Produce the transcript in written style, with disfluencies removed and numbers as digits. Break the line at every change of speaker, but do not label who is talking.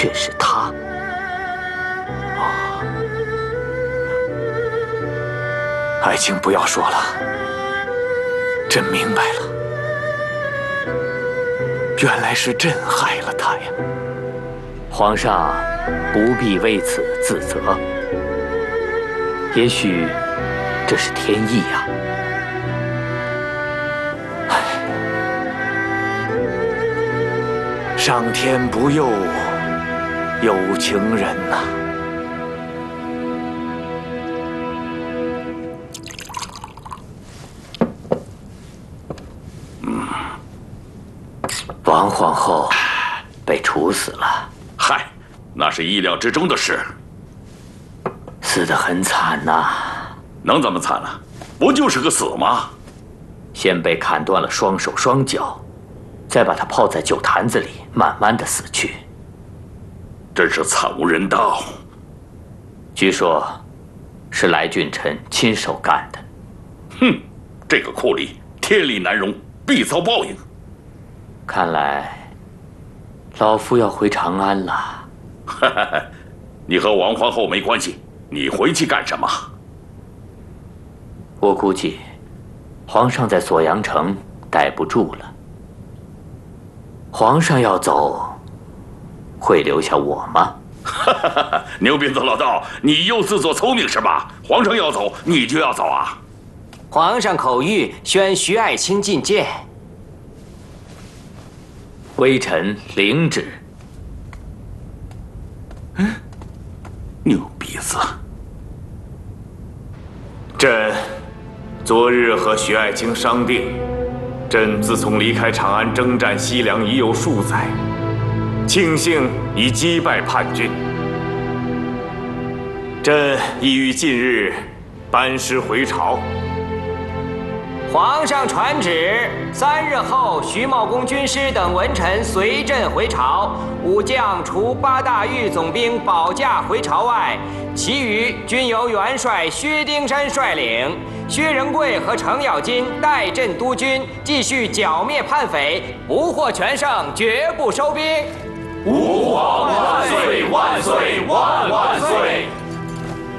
却是他。
爱卿，不要说了，朕明白了，原来是朕害了他呀。
皇上不必为此自责，也许这是天意呀。
上天不佑有情人呐。
王皇后被处死了。
嗨，那是意料之中的事。
死得很惨呐。
能怎么惨呢？不就是个死吗？
先被砍断了双手双脚，再把他泡在酒坛子里，慢慢的死去。
真是惨无人道。
据说，是来俊臣亲手干的。
哼，这个酷吏天理难容，必遭报应。
看来，老夫要回长安了。
哈哈，你和王皇后没关系，你回去干什么？
我估计，皇上在锁阳城待不住了。皇上要走，会留下我吗？
哈哈哈！牛鼻子老道，你又自作聪明是吧？皇上要走，你就要走啊？
皇上口谕，宣徐爱卿觐见。
微臣领旨。
牛鼻子。
朕昨日和徐爱卿商定，朕自从离开长安征战西凉已有数载，庆幸已击败叛军。朕意欲近日班师回朝。
皇上传旨，3日后，徐茂公军师等文臣随朕回朝。武将除8大御总兵保驾回朝外，其余均由元帅薛丁山率领。薛仁贵和程咬金代朕督军，继续剿灭叛匪，不获全胜，绝不收兵。
吾皇万岁万岁万万岁！